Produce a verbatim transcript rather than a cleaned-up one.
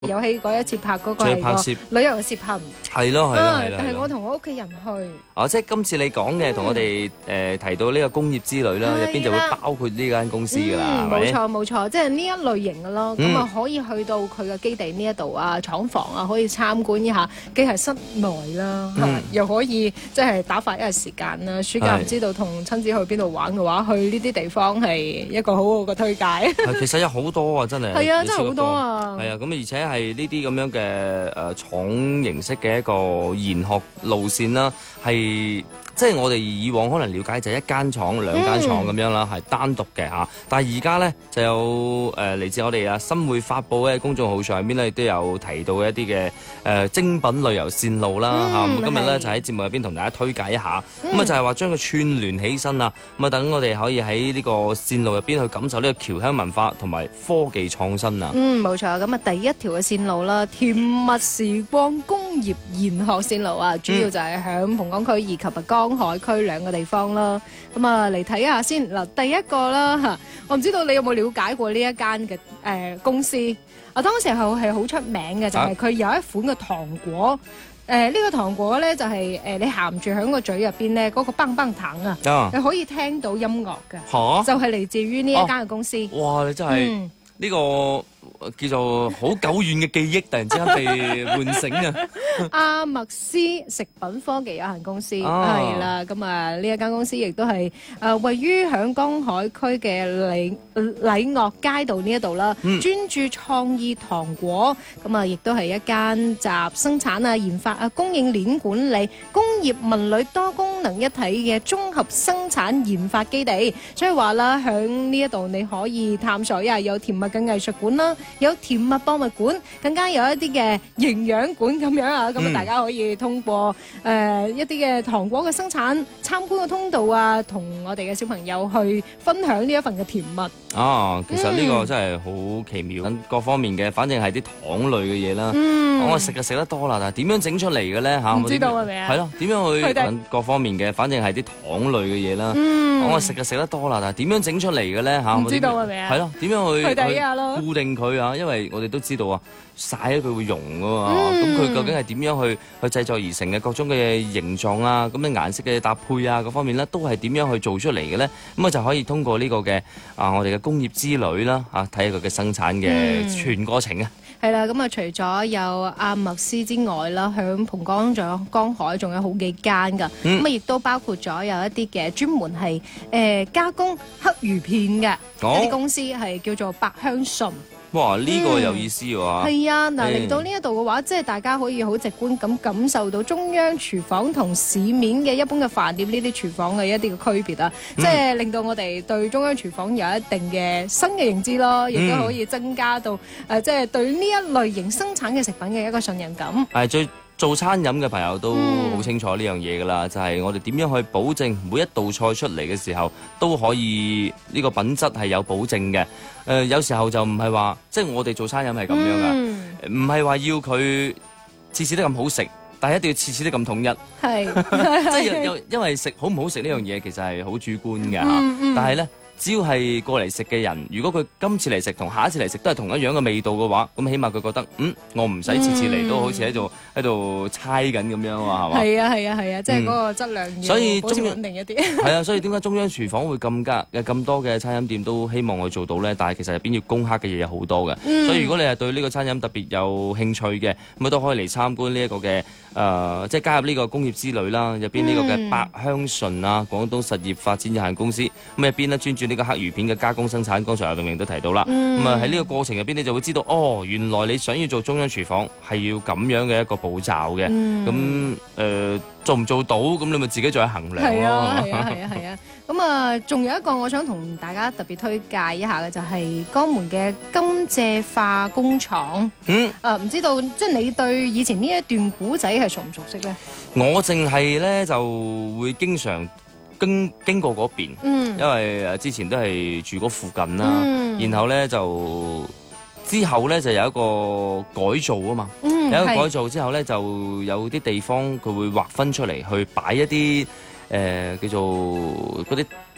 有戲嗰一次拍嗰個再係個拍攝旅遊嘅攝行， 係咯係咯啊係咯。 但係係咯我同我屋企人去， 哦，即係今次你講嘅同我哋誒提到呢個工業之旅啦，入邊就會係啦包括呢間公司㗎啦， 嗯， 係咪？ 冇錯冇錯，即係呢一類型嘅咯。咁啊可以去到佢嘅基地呢一度啊，廠房啊，可以參觀一下，既係室內啦， 嗯又可以即係打發一日時間啦。暑假唔知道同親子去邊度玩嘅話，去呢啲地方係一個好好嘅推介。 係其實有好多啊，真係。 係啊， 你真係好多試過啊。 係啊，咁而且係呢啲咁樣嘅誒廠形式嘅一個研學路線啦，係即係我哋以往可能了解就係一間廠、兩間廠咁樣啦，係、單獨嘅嚇。但係而家咧就有誒嚟、自我哋啊新會發布嘅公眾號上邊咧，亦都有提到一啲嘅誒精品旅遊線路啦嚇。咁、 嗯係今日咧就喺節目入邊同大家推介一下，咁啊、 嗯就係話將佢串聯起身啊，咁啊等我哋可以喺呢個線路入邊去感受呢個僑鄉文化同埋科技創新啊。 嗯，冇錯。咁啊，第一條嘅線路啦，甜蜜時光工業研學線路啊，主要就係響蓬崗區以及啊江海區兩個地方啦。咁啊，嚟睇下先嗱，第一個啦嚇，我唔知道你有冇了解過呢一間嘅誒公司啊？當時係係好出名嘅，就係、佢有一款嘅糖果。誒呢、個糖果咧就係、誒、你含住喺個嘴入邊咧嗰個棒棒糖啊， 啊你可以聽到音樂嘅， 嚇！ 就係嚟自於呢一間嘅公司。 哇！你真係呢、 嗯個叫做好久遠嘅記憶，突然之間被喚醒啊！ 阿麥斯食品科技有限公司啊係啦，咁啊呢一間公司亦都係誒位於響江海區嘅禮禮樂街道呢一度啦， 嗯專注創意糖果，咁啊亦都係一間集生產啊、研發啊、供應鏈管理、工業文旅多功能一體嘅綜合生產研發基地。所以話啦，響呢一度你可以探索一下，有甜蜜嘅藝術館啦，有甜蜜博物館，更加有一啲嘅營養館咁樣啊。咁啊、 嗯大家可以通過誒、呃一啲嘅糖果嘅生產參觀嘅通道啊，同我哋嘅小朋友去分享呢一份嘅甜蜜。 啊，其實呢個真係好奇妙，各方面嘅，反正係啲糖類嘅嘢啦。 嗯， 我食就食得多啦，但係點樣整出嚟嘅咧嚇？ 唔知道係咪啊係咯，點樣去佢哋揾各方面嘅，反正係啲糖類嘅嘢啦。 嗯， 我食就食得多啦，但係點樣整出嚟嘅咧嚇？ 唔知道係咪啊係咯，點樣去去睇下咯去固定佢啊？因為我哋都知道啊，曬咗佢會溶噶嘛。咁嗯佢究竟係點樣去去製作而成嘅各種嘅形狀啊？咁嘅顏色嘅搭配啊，各方面咧都係點樣去做出嚟嘅咧？咁啊就可以通過呢個嘅啊我哋嘅工業之旅啦嚇，睇下佢嘅生產嘅嗯全過程啊。 係啦，咁啊除咗有阿麥斯之外啦，響蓬崗仲有江海仲有好幾間㗎， 嗯咁啊亦都包括咗有一啲嘅專門係誒、呃加工黑魚片嘅、 哦一啲公司係叫做百香順。 哇！呢、個有意思喎。 係啊，嗱誒嚟到呢一度嘅話，即係大家可以好直觀咁感受到中央廚房同市面嘅一般嘅飯店呢啲廚房嘅一啲嘅區別啊， 嗯即係令到我哋對中央廚房有一定嘅新嘅認知咯，亦都嗯可以增加到誒、呃即係對呢一類型生產嘅食品嘅一個信任感。 係最做餐飲嘅朋友都嗯好清楚呢樣嘢㗎啦，就係、我哋點樣去保證每一道菜出嚟嘅時候都可以呢、個品質係有保證嘅。誒、呃、有時候就唔係話，即係我哋做餐飲係咁樣㗎， 嗯， 唔係話要佢次次都咁好食，但係一定要次次都咁統一。 係， 即係因因因為食好唔好食呢樣嘢其實係好主觀㗎嚇， 嗯嗯但係咧。只要係過嚟食嘅人，如果佢今次嚟食同下一次嚟食都係同一樣嘅味道嘅話，咁起碼佢覺得，嗯，我唔使次次嚟都好似喺度喺度猜緊咁樣啊，係嘛？ 係啊係啊係啊，即係嗰個質量要所以保持中央穩定一啲。 係啊，所以點解中央廚房會咁加嘅咁多嘅餐飲店都希望我做到呢？但係其實入邊要攻克嘅嘢有好多嘅， 嗯所以如果你係對呢個餐飲特別有興趣嘅，咁都可以嚟參觀呢一個嘅誒、呃即係加入呢個工業之旅啦，入邊呢個嘅百香順啊，廣東實業發展有限公司，咁入邊呢專注呢個黑魚片嘅加工生產，剛才阿棟明都提到啦，咁啊喺呢個過程入邊你就會知道，哦，原來你想要做中央廚房係要咁樣嘅一個步驟嘅，咁誒、呃做唔做到，咁你咪自己再衡量係啊， 咯。 係啊，係啊，係啊。咁啊，仲有一個我想同大家特別推介一下嘅就係江門嘅甘蔗化工廠。 嗯， 啊，唔知道即係你對以前呢一段古仔係熟唔熟悉咧？ 我淨係咧就會經常經經過嗰邊， 嗯因為誒之前都係住嗰附近啦， 嗯然後咧就之後咧就有一個改造啊嘛。 嗯， 有一個改係造之後咧，就有啲地方佢會劃分出嚟去擺一啲誒、呃叫做嗰啲